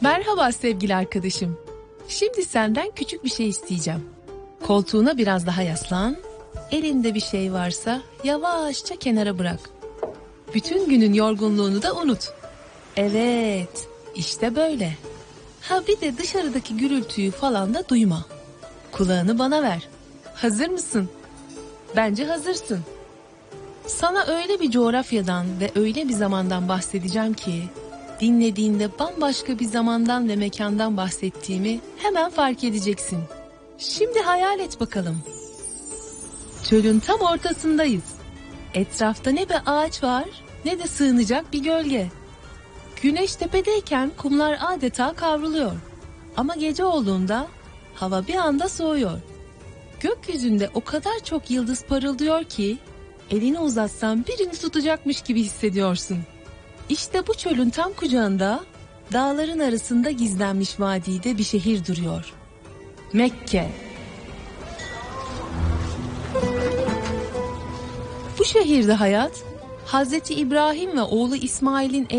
Merhaba sevgili arkadaşım. Şimdi senden küçük bir şey isteyeceğim. Koltuğuna biraz daha yaslan. Elinde bir şey varsa yavaşça kenara bırak. Bütün günün yorgunluğunu da unut. Evet, işte böyle. Ha bir de dışarıdaki gürültüyü falan da duyma. Kulağını bana ver. Hazır mısın? Bence hazırsın. Sana öyle bir coğrafyadan ve öyle bir zamandan bahsedeceğim ki dinlediğinde bambaşka bir zamandan ve mekandan bahsettiğimi hemen fark edeceksin. Şimdi hayal et bakalım. Çölün tam ortasındayız. Etrafta ne bir ağaç var ne de sığınacak bir gölge. Güneş tepedeyken kumlar adeta kavruluyor. Ama gece olduğunda hava bir anda soğuyor. Gökyüzünde o kadar çok yıldız parıldıyor ki elini uzatsan birini tutacakmış gibi hissediyorsun. İşte bu çölün tam kucağında, dağların arasında gizlenmiş vadide bir şehir duruyor. Mekke. Bu şehirde hayat, Hazreti İbrahim ve oğlu İsmail'in